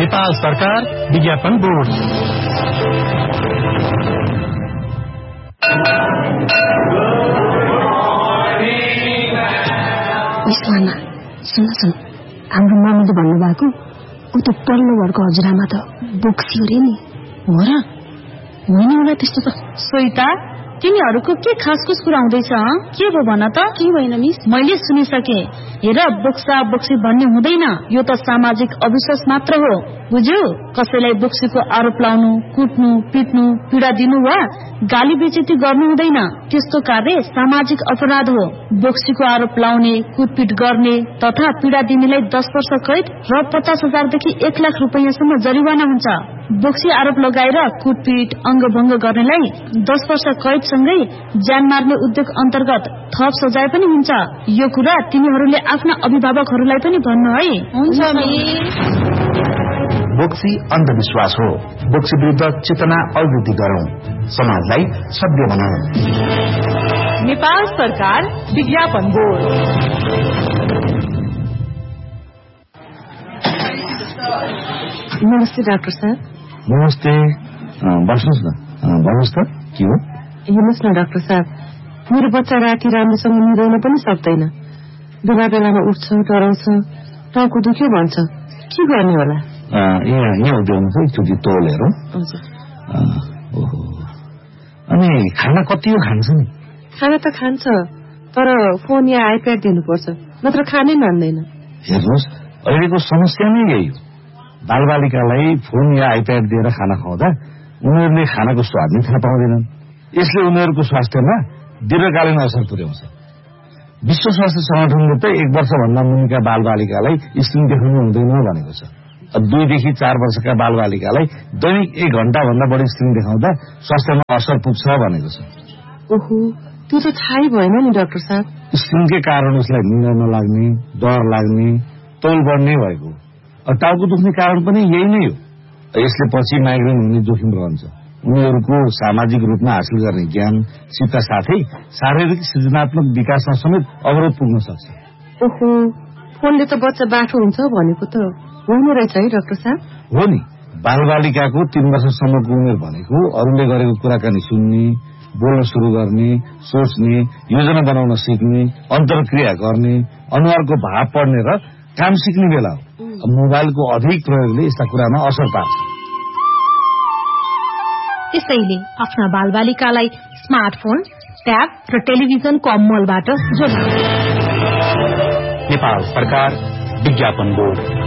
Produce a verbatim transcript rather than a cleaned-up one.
नेपाल सरकार विज्ञापन बोर्ड। विश्वामा सुन सुन हाम्रो मामाले भन्नुभएको ऊ त पल्लो घरको हजुरआमा त बोक्सी अरे नि। हो र? होइन होला त्यस्तो त। सोइता तिमीहरूको के खासकुस कुरा हुँदैछ? के भो भन त? के भएन मिस? मैले सुनिसके। हेर बोक्सा बोक्सी भन्ने हुँदैन, यो त सामाजिक अविश्वास मात्र हो, बुझ्यौ? कसैलाई बोक्सीको आरोप लाउनु, कुट्नु, पिट्नु, पीडा दिनु वा गाली बेइज्जती गर्नु हुँदैन। त्यस्तो कार्य सामाजिक अपराध हो। बोक्सीको आरोप लाउने, कुटपिट गर्ने तथा पीडा दिनेलाई दस वर्ष कैद र पचास हजारदेखि एक लाख रुपियाँसम्म जरिवाना हुन्छ। बोक्सी आरोप लगाएर कुटपिट अङ्गभङ्ग गर्नेलाई दस वर्ष कैदसँगै ज्यान मार्ने उद्योग अन्तर्गत थप सजाय पनि हुन्छ। यो कुरा तिमीहरूले आफ्ना अभिभावकहरूलाई पनि भन्नु है। हुन्छ मिस। बोक्सी अन्धविश्वास हो। बोक्सी विरुद्ध चेतना अभिवृद्धि गरौं, समाजलाई सभ्य बनाऊ। नेपाल सरकार विज्ञापन बोर्ड। नमस्ते डाक्टर साहब। नमस्ते, बस्नुहोस् न। भन्नुहोस् त के हो? हेर्नुहोस् न डाक्टर साहब, मेरो बच्चा राति राम्रोसँग निदाउन पनि सक्दैन। बेला बेलामा उठ्छ, डराउँछ, टाउको दुख्यो भन्छ। के गर्ने होला? यहाँ यहाँ उध्याउनुहोस् है, एकचोटि तौलेर। अनि खाना कति हो खान्छ नि? खाना त खान्छ, तर फोन या आइप्याड दिनुपर्छ, नत्र खानै मान्दैन। हेर्नुहोस्, अहिलेको समस्या नै यही हो। बालबालिकालाई फोन या आइप्याड दिएर खाना खुवाउँदा उनीहरूले खानाको स्वाद नै थाहा पाउँदैनन्। यसले उनीहरूको स्वास्थ्यमा दीर्घकालीन असर पुर्याउँछ। विश्व स्वास्थ्य संगठनले त एक वर्षभन्दा मुनिका बालबालिकालाई स्क्रिन देखाउनु हुँदैन भनेको छ। दुईदेखि चार वर्षका बालबालिकालाई दैनिक एक घण्टा भन्दा बढी स्क्रिन देखाउँदा स्वास्थ्यमा असर पुग्छ भनेको छ। ओहो, त्यो त थाहै भएन नि डाक्टर साहब। स्क्रिनकै कारण उसलाई निद्रा नलाग्ने, डर लाग्ने, तौल बढ्ने भएको। टाउको दुख्ने कारण पनि यही नै हो। यसले पछि माइग्रेन हुने जोखिम रहन्छ। उनीहरूको सामाजिक रूपमा हासिल गर्ने ज्ञान सिपका साथै शारीरिक सृजनात्मक विकासमा समेत अवरोध पुग्न सक्छ। ओहो, फोनले त बच्चा बाठो हुन्छ भनेको त होइन रहेछ है डाक्टर साहब? हो नि, बालबालिकाको तीन वर्षसम्मको उमेर भनेको अरूले गरेको कुराकानी सुन्ने, बोल्न सुरु गर्ने, सोच्ने, योजना बनाउन सिक्ने, अन्तर्क्रिया गर्ने, अनुहारको भाव पढ्ने र काम सिक्ने बेला हो। मोबाइलको अधिक प्रयोगले यस्ता कुरामा असर पार्छ। त्यसैले आफ्ना बालबालिकालाई स्मार्टफोन, ट्याब र टेलिभिजनको अमलबाट जोड्नु। नेपाल सरकार विज्ञापन बोर्ड।